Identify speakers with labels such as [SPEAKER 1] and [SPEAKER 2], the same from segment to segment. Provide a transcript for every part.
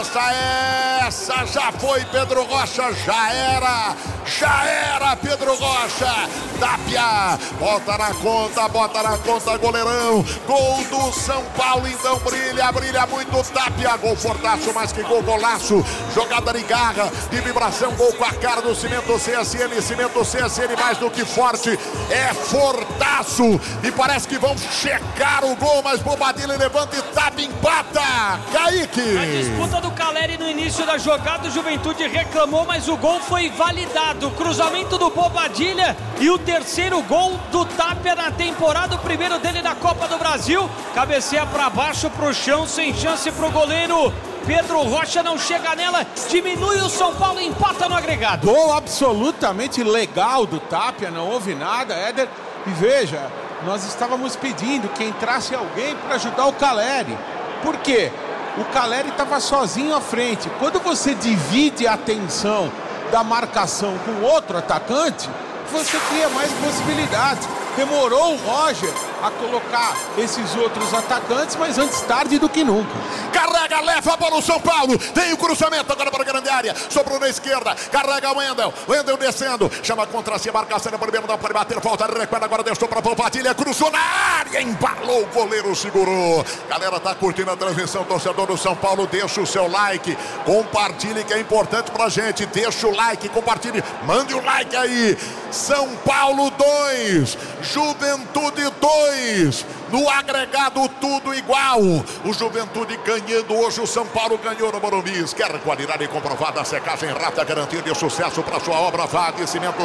[SPEAKER 1] Essa já foi, Pedro Rocha, já era Pedro Rocha. Tapia, bota na conta, goleirão. Gol do São Paulo, então brilha muito Tapia. Gol fortaço, mais que gol, golaço. Jogada de garra, de vibração, gol com a cara do Cimento CSN mais do que forte, é fortaço. E parece que vão checar o gol, mas Bobadilha levanta e Tapia empata. Kaique.
[SPEAKER 2] A disputa do Caleri no início da jogada, o Juventude reclamou, mas o gol foi validado. Cruzamento do Bobadilha e o terceiro gol do Tapia na temporada, o primeiro dele na Copa do Brasil. Cabeceia para baixo, pro chão, sem chance pro goleiro. Pedro Rocha não chega nela, diminui o São Paulo e empata no agregado.
[SPEAKER 3] Gol absolutamente legal do Tapia, não houve nada, Éder. E veja, nós estávamos pedindo que entrasse alguém para ajudar o Caleri. Por quê? O Caleri estava sozinho à frente. Quando você divide a atenção da marcação com outro atacante, você cria mais possibilidades. Demorou o Roger a colocar esses outros atacantes, mas antes tarde do que nunca.
[SPEAKER 1] Carrega, leva a bola o São Paulo. Tem o cruzamento agora para a grande área. Sobrou na esquerda. Carrega o Wendel descendo. Chama contra si, marcação. Primeiro não pode bater. Falta, recuperda agora. Deixou para Bobadilha. Cruzou na área. Embalou o goleiro, segurou. Galera, tá curtindo a transmissão. Torcedor do São Paulo, deixa o seu like. Compartilhe, que é importante pra gente. Deixa o like, compartilhe. Mande o like aí. São Paulo 2. Juventude 2. No agregado tudo igual. O Juventude ganhando hoje, o São Paulo ganhou no Morumbi. Quer qualidade comprovada, secagem rápida, garantia de sucesso para sua obra. Vade Cimento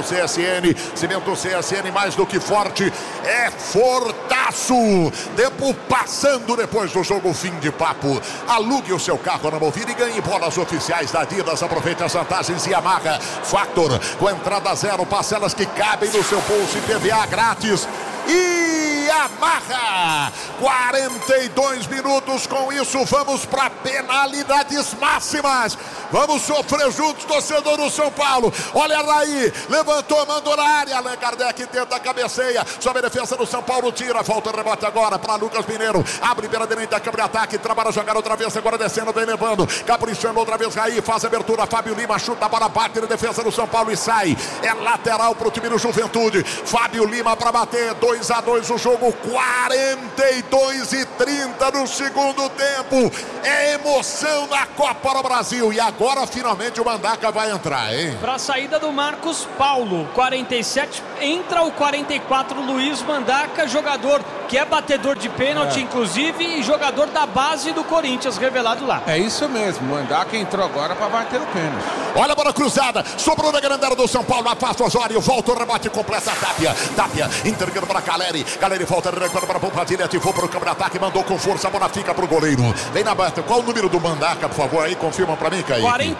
[SPEAKER 1] CSN mais do que forte, é fortaço. Tempo passando depois do jogo, fim de papo. Alugue o seu carro na Movida e ganhe bolas oficiais da Adidas. Aproveite as vantagens e Yamaha Factor, com entrada zero, parcelas que cabem no seu bolso e PVA grátis. E amarra 42 minutos. Com isso vamos para penalidades máximas. Vamos sofrer juntos, torcedor do São Paulo. Olha aí, levantou, mandou na área. Allan Kardec tenta, cabeceia. Sobe a defesa do São Paulo, tira, volta o rebote agora para Lucas Mineiro. Abre pela direita, câmbio de ataque, trabalha a jogar outra vez, agora descendo, vem levando, caprichando outra vez. Raí faz a abertura, Fábio Lima chuta, a bola bate na defesa do São Paulo e sai. É lateral para o time do Juventude. Fábio Lima para bater, 2-2 o jogo, 42:30 no segundo tempo. É emoção na Copa do Brasil. E agora finalmente o Mandaca vai entrar, hein?
[SPEAKER 2] Para a saída do Marcos Paulo, 47, entra o 44, Luiz Mandaca, jogador que é batedor de pênalti, inclusive, e jogador da base do Corinthians, revelado lá.
[SPEAKER 3] É isso mesmo, Mandaca entrou agora para bater o pênalti.
[SPEAKER 1] Olha a bola cruzada, sobrou na grande área do São Paulo, afasta o Osório, volta o rebate, completa a Tapia, entregando para Caleri volta, recupera para Bobadilha, ativou para o campo de ataque, mandou com força, a bola fica para o goleiro. Vem na bata, qual o número do Mandaca, por favor, aí, confirma para mim, Kaique.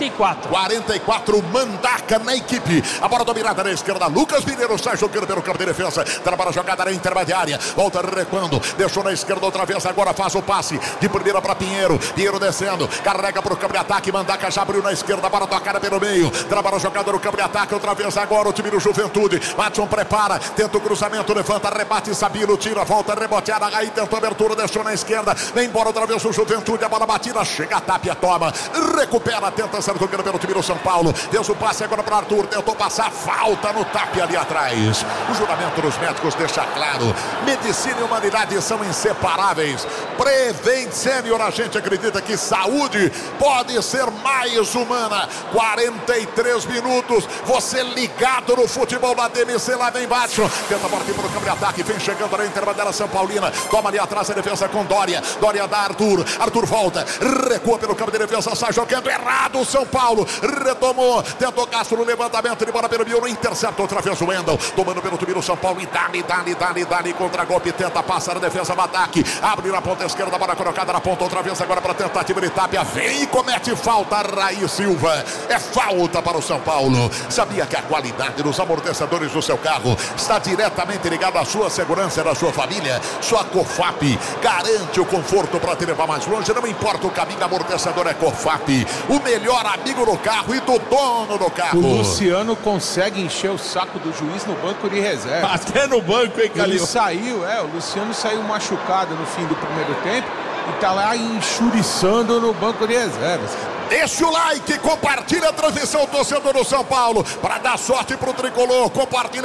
[SPEAKER 2] 44,
[SPEAKER 1] Mandaca na equipe. A bola dominada na esquerda, Lucas Mineiro sai jogando pelo campo de defesa, trabalha a jogada na intermediária, volta recuando, deixou na esquerda outra vez, agora faz o passe de primeira para Pinheiro descendo, carrega para o campo de ataque, Mandaca já abriu na esquerda, a bola tocada pelo meio, trabalha a jogada no campo de ataque, outra vez agora o time do Juventude. Matson prepara, tenta o cruzamento, levanta, rebate, Sabino tira, volta reboteada, aí tentou abertura, deixou na esquerda, vem embora outra vez o Juventude, a bola batida, chega a Tapia, toma, recupera, tenta ser tocando pelo time do São Paulo, Deus o passe agora para Arthur, tentou passar, falta no Tapia ali atrás. O juramento dos médicos deixa claro, medicina e humanidade são inseparáveis. Prevent Senior, a gente acredita que saúde pode ser mais humana. 43 minutos, você ligado no futebol da DMC, lá vem Batson, tenta partir para o campo de ataque, vem chegando na intermediária São Paulina, toma ali atrás a defesa com Dória dá Arthur volta, recua pelo campo de defesa, sai jogando errado o São Paulo, retomou, tentou Castro no levantamento de bola pelo Bion, intercepta outra vez o Wendel, tomando pelo time do São Paulo e dá-lhe contra golpe, tenta passar a defesa no ataque, abre na ponta esquerda, bola colocada na ponta outra vez agora para tentativa de Tapia, vem e comete falta, Raí Silva, é falta para o São Paulo. Sabia que a qualidade dos amortecedores do seu carro está diretamente ligada à sua segurança e da sua família? Sua Cofap garante o conforto para te levar mais longe, não importa o caminho, amortecedor é Cofap, o melhor amigo do carro e do dono do carro.
[SPEAKER 3] O Luciano consegue encher o saco do juiz no banco de reserva.
[SPEAKER 1] Até no banco, hein, Calil?
[SPEAKER 3] Ele saiu, o Luciano saiu machucado no fim do primeiro tempo e tá lá enxuriçando no banco de reservas.
[SPEAKER 1] Deixa o like, compartilha a transmissão, torcedor do São Paulo, para dar sorte pro tricolor. Compartilha.